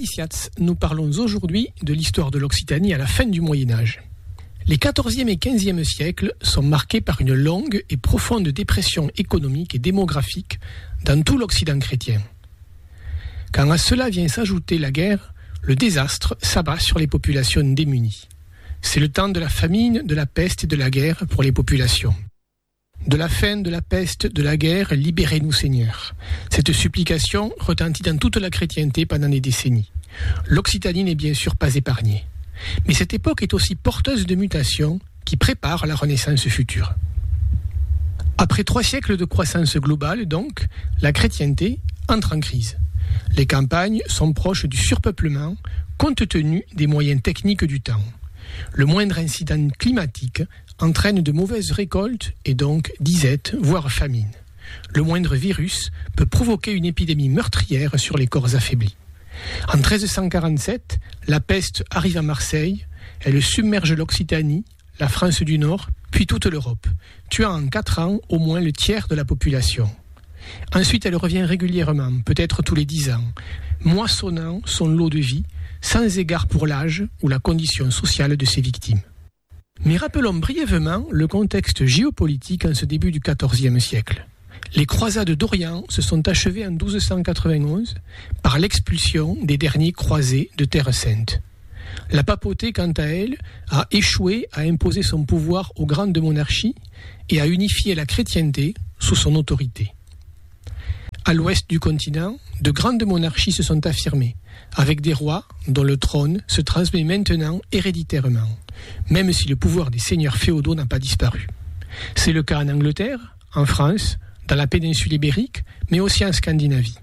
Radiciats, nous parlons aujourd'hui de l'histoire de l'Occitanie à la fin du Moyen-Âge. Les XIVe et XVe siècles sont marqués par une longue et profonde dépression économique et démographique dans tout l'Occident chrétien. Quand à cela vient s'ajouter la guerre, le désastre s'abat sur les populations démunies. C'est le temps de la famine, de la peste et de la guerre pour les populations. De la faim, de la peste, de la guerre, libérez-nous Seigneur. Cette supplication retentit dans toute la chrétienté pendant des décennies. L'Occitanie n'est bien sûr pas épargnée. Mais cette époque est aussi porteuse de mutations qui préparent la Renaissance future. Après 3 siècles de croissance globale, donc, la chrétienté entre en crise. Les campagnes sont proches du surpeuplement, compte tenu des moyens techniques du temps. Le moindre incident climatique entraîne de mauvaises récoltes et donc disette, voire famine. Le moindre virus peut provoquer une épidémie meurtrière sur les corps affaiblis. En 1347, la peste arrive à Marseille, elle submerge l'Occitanie, la France du Nord, puis toute l'Europe, tuant en 4 ans au moins le tiers de la population. Ensuite, elle revient régulièrement, peut-être tous les 10 ans, moissonnant son lot de vie, sans égard pour l'âge ou la condition sociale de ses victimes. Mais rappelons brièvement le contexte géopolitique en ce début du XIVe siècle. Les croisades d'Orient se sont achevées en 1291 par l'expulsion des derniers croisés de Terre Sainte. La papauté, quant à elle, a échoué à imposer son pouvoir aux grandes monarchies et à unifier la chrétienté sous son autorité. À l'ouest du continent, de grandes monarchies se sont affirmées, avec des rois dont le trône se transmet maintenant héréditairement, même si le pouvoir des seigneurs féodaux n'a pas disparu. C'est le cas en Angleterre, en France, dans la péninsule ibérique, mais aussi en Scandinavie.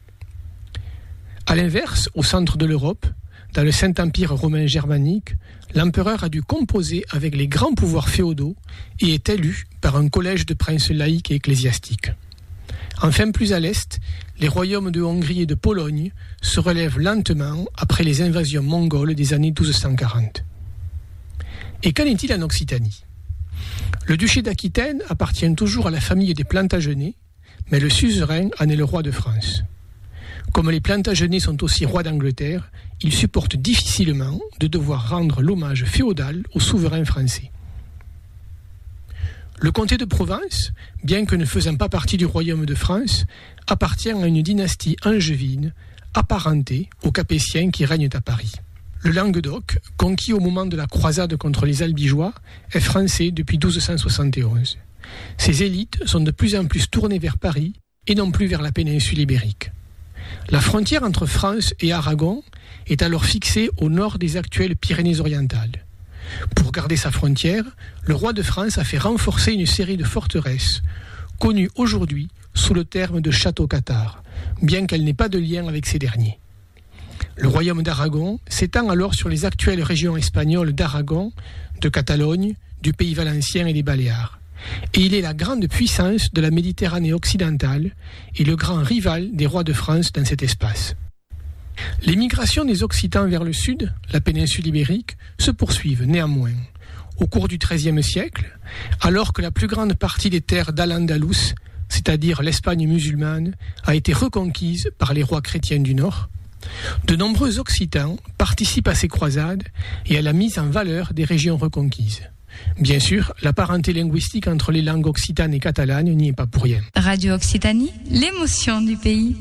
À l'inverse, au centre de l'Europe, dans le Saint-Empire romain germanique, l'empereur a dû composer avec les grands pouvoirs féodaux et est élu par un collège de princes laïcs et ecclésiastiques. Enfin, plus à l'est, les royaumes de Hongrie et de Pologne se relèvent lentement après les invasions mongoles des années 1240. Et qu'en est-il en Occitanie ? Le duché d'Aquitaine appartient toujours à la famille des Plantagenets, mais le suzerain en est le roi de France. Comme les Plantagenets sont aussi rois d'Angleterre, ils supportent difficilement de devoir rendre l'hommage féodal au souverain français. Le comté de Provence, bien que ne faisant pas partie du royaume de France, appartient à une dynastie angevine apparentée aux Capétiens qui règnent à Paris. Le Languedoc, conquis au moment de la croisade contre les Albigeois, est français depuis 1271. Ses élites sont de plus en plus tournées vers Paris et non plus vers la péninsule ibérique. La frontière entre France et Aragon est alors fixée au nord des actuelles Pyrénées-Orientales. Pour garder sa frontière, le roi de France a fait renforcer une série de forteresses, connues aujourd'hui sous le terme de châteaux-cathares, bien qu'elle n'ait pas de lien avec ces derniers. Le royaume d'Aragon s'étend alors sur les actuelles régions espagnoles d'Aragon, de Catalogne, du Pays valencien et des Baléares. Et il est la grande puissance de la Méditerranée occidentale et le grand rival des rois de France dans cet espace. Les migrations des Occitans vers le sud, la péninsule ibérique, se poursuivent néanmoins. Au cours du XIIIe siècle, alors que la plus grande partie des terres d'Al-Andalus, c'est-à-dire l'Espagne musulmane, a été reconquise par les rois chrétiens du Nord, de nombreux Occitans participent à ces croisades et à la mise en valeur des régions reconquises. Bien sûr, la parenté linguistique entre les langues occitanes et catalanes n'y est pas pour rien. Radio Occitanie, l'émotion du pays.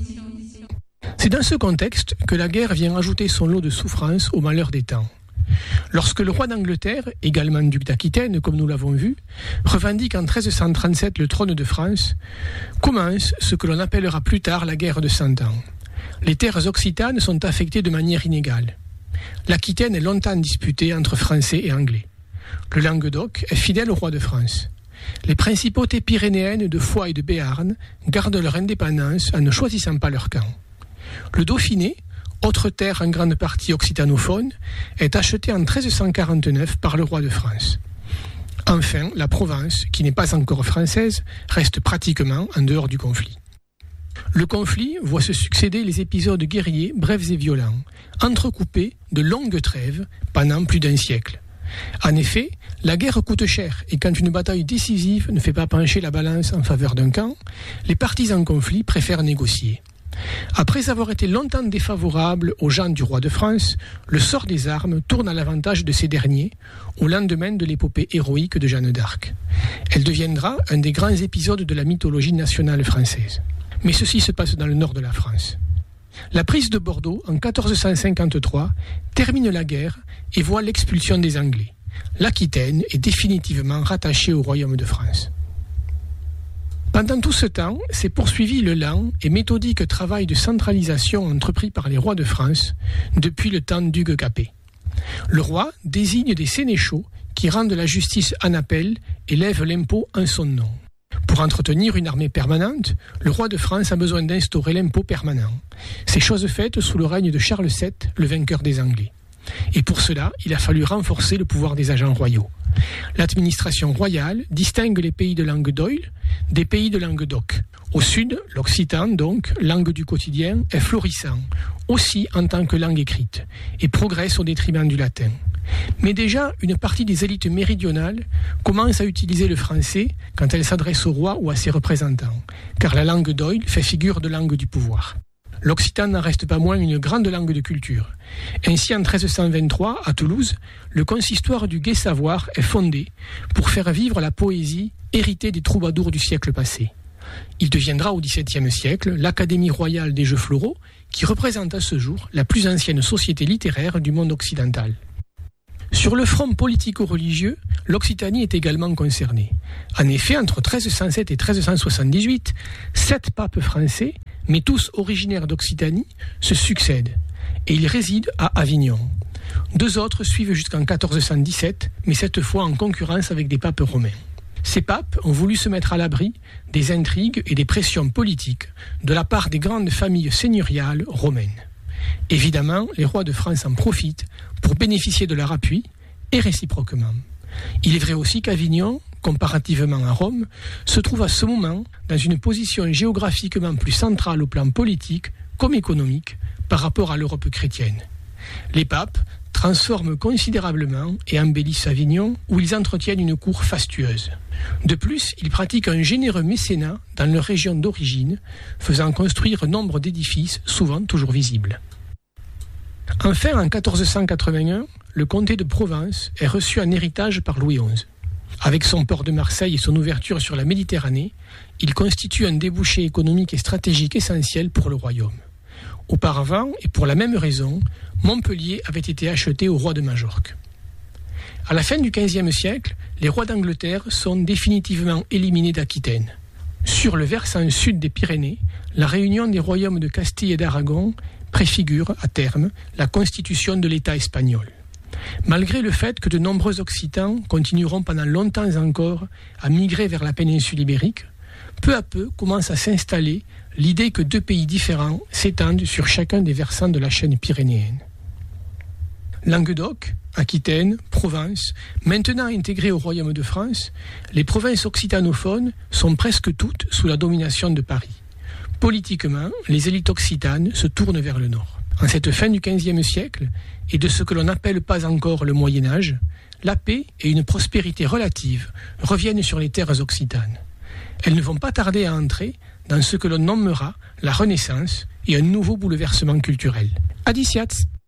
C'est dans ce contexte que la guerre vient ajouter son lot de souffrances au malheur des temps. Lorsque le roi d'Angleterre, également duc d'Aquitaine, comme nous l'avons vu, revendique en 1337 le trône de France, commence ce que l'on appellera plus tard la guerre de 100 ans. Les terres occitanes sont affectées de manière inégale. L'Aquitaine est longtemps disputée entre Français et Anglais. Le Languedoc est fidèle au roi de France. Les principautés pyrénéennes de Foix et de Béarn gardent leur indépendance en ne choisissant pas leur camp. Le Dauphiné, autre terre en grande partie occitanophone, est acheté en 1349 par le roi de France. Enfin, la Provence, qui n'est pas encore française, reste pratiquement en dehors du conflit. Le conflit voit se succéder les épisodes guerriers brefs et violents, entrecoupés de longues trêves pendant plus d'un siècle. En effet, la guerre coûte cher et quand une bataille décisive ne fait pas pencher la balance en faveur d'un camp, les partis en conflit préfèrent négocier. Après avoir été longtemps défavorable aux gens du roi de France, le sort des armes tourne à l'avantage de ces derniers au lendemain de l'épopée héroïque de Jeanne d'Arc. Elle deviendra un des grands épisodes de la mythologie nationale française. Mais ceci se passe dans le nord de la France. La prise de Bordeaux en 1453 termine la guerre et voit l'expulsion des Anglais. L'Aquitaine est définitivement rattachée au royaume de France. Pendant tout ce temps, s'est poursuivi le lent et méthodique travail de centralisation entrepris par les rois de France depuis le temps d'Hugues Capet. Le roi désigne des sénéchaux qui rendent la justice en appel et lèvent l'impôt en son nom. Pour entretenir une armée permanente, le roi de France a besoin d'instaurer l'impôt permanent. C'est chose faite sous le règne de Charles VII, le vainqueur des Anglais. Et pour cela, il a fallu renforcer le pouvoir des agents royaux. L'administration royale distingue les pays de langue d'Oïl des pays de langue d'Oc. Au sud, l'occitan, donc, langue du quotidien, est florissant, aussi en tant que langue écrite, et progresse au détriment du latin. Mais déjà, une partie des élites méridionales commence à utiliser le français quand elle s'adresse au roi ou à ses représentants, car la langue d'Oïl fait figure de langue du pouvoir. L'occitan n'en reste pas moins une grande langue de culture. Ainsi, en 1323, à Toulouse, le consistoire du Gai Savoir est fondé pour faire vivre la poésie héritée des troubadours du siècle passé. Il deviendra au XVIIe siècle l'Académie royale des jeux floraux, qui représente à ce jour la plus ancienne société littéraire du monde occidental. Sur le front politico-religieux, l'Occitanie est également concernée. En effet, entre 1307 et 1378, 7 papes français, mais tous originaires d'Occitanie, se succèdent, et ils résident à Avignon. 2 autres suivent jusqu'en 1417, mais cette fois en concurrence avec des papes romains. Ces papes ont voulu se mettre à l'abri des intrigues et des pressions politiques de la part des grandes familles seigneuriales romaines. Évidemment, les rois de France en profitent pour bénéficier de leur appui, et réciproquement. Il est vrai aussi qu'Avignon, comparativement à Rome, se trouve à ce moment dans une position géographiquement plus centrale au plan politique comme économique par rapport à l'Europe chrétienne. Les papes transforment considérablement et embellissent Avignon, où ils entretiennent une cour fastueuse. De plus, ils pratiquent un généreux mécénat dans leur région d'origine, faisant construire nombre d'édifices, souvent toujours visibles. Enfin, en 1481, le comté de Provence est reçu en héritage par Louis XI. Avec son port de Marseille et son ouverture sur la Méditerranée, il constitue un débouché économique et stratégique essentiel pour le royaume. Auparavant, et pour la même raison, Montpellier avait été acheté au roi de Majorque. À la fin du XVe siècle, les rois d'Angleterre sont définitivement éliminés d'Aquitaine. Sur le versant sud des Pyrénées, la réunion des royaumes de Castille et d'Aragon préfigure, à terme, la constitution de l'État espagnol. Malgré le fait que de nombreux Occitans continueront pendant longtemps encore à migrer vers la péninsule ibérique, peu à peu commence à s'installer l'idée que 2 pays différents s'étendent sur chacun des versants de la chaîne pyrénéenne. Languedoc, Aquitaine, Provence, maintenant intégrées au royaume de France, les provinces occitanophones sont presque toutes sous la domination de Paris. Politiquement, les élites occitanes se tournent vers le nord. En cette fin du XVe siècle, et de ce que l'on n'appelle pas encore le Moyen-Âge, la paix et une prospérité relative reviennent sur les terres occitanes. Elles ne vont pas tarder à entrer dans ce que l'on nommera la Renaissance et un nouveau bouleversement culturel. Adiciats.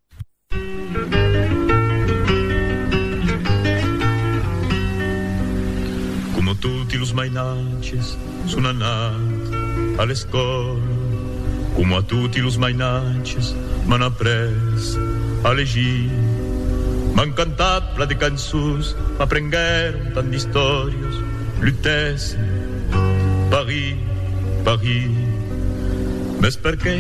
Come tutti los mainatges sono anat a l'escola, come a tutti los mainatges m'han après a llegir. M'han cantat pla de cançons, m'aprengueren tant d'històries, Lutèce, Paris, Paris, més perquè